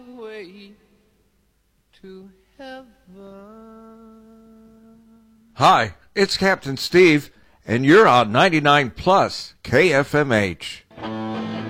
way to heaven. Hi, it's Captain Steve, and you're on 99 Plus KFMH.